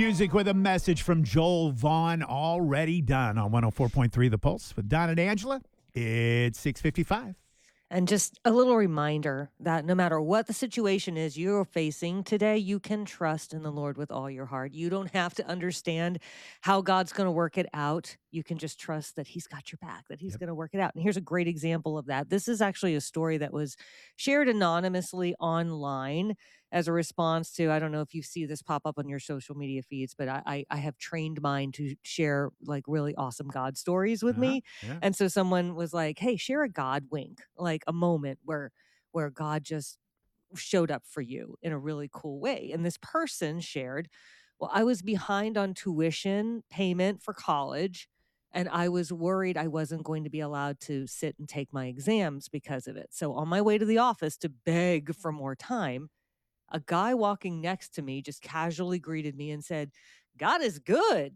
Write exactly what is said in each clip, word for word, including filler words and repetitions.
Music with a message from Joel Vaughn, already done on one oh four point three The Pulse with Don and Angela. It's six fifty-five. And just a little reminder that no matter what the situation is you're facing today, you can trust in the Lord with all your heart. You don't have to understand how God's going to work it out. You can just trust that he's got your back, that he's Yep. going to work it out. And here's a great example of that. This is actually a story that was shared anonymously online as a response to, I don't know if you see this pop up on your social media feeds, but I, I, I have trained mine to share like really awesome God stories with Uh-huh. me. Yeah. And so someone was like, hey, share a God wink, like a moment where where God just showed up for you in a really cool way. And this person shared, well, I was behind on tuition payment for college, and I was worried I wasn't going to be allowed to sit and take my exams because of it. So on my way to the office to beg for more time, a guy walking next to me just casually greeted me and said, God is good.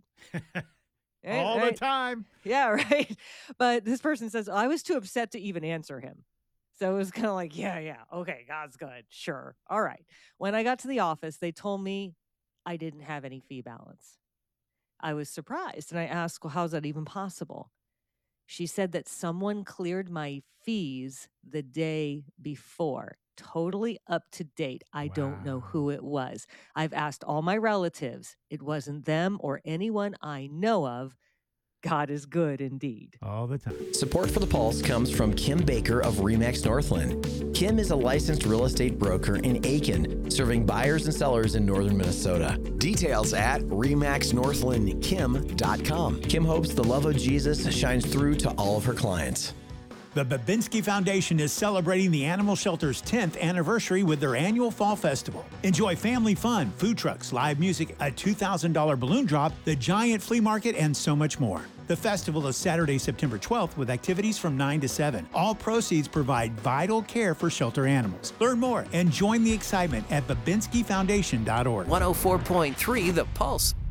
Right, All right. the time. Yeah, right. But this person says, I was too upset to even answer him. So it was kind of like, yeah, yeah, okay, God's good. Sure. All right. When I got to the office, they told me I didn't have any fee balance. I was surprised. And I asked, well, how's that even possible? She said that someone cleared my fees the day before. Totally up to date. I don't know Wow. who it was. I've asked all my relatives. It wasn't them or anyone I know of. God is good indeed. All the time. Support for The Pulse comes from Kim Baker of RE/MAX Northland. Kim is a licensed real estate broker in Aiken, serving buyers and sellers in northern Minnesota. Details at remax northland kim dot com. Kim hopes the love of Jesus shines through to all of her clients. The Babinski Foundation is celebrating the Animal Shelter's tenth anniversary with their annual Fall Festival. Enjoy family fun, food trucks, live music, a two thousand dollars balloon drop, the giant flea market, and so much more. The festival is Saturday, September twelfth, with activities from nine to seven. All proceeds provide vital care for shelter animals. Learn more and join the excitement at babinski foundation dot org. one oh four point three The Pulse.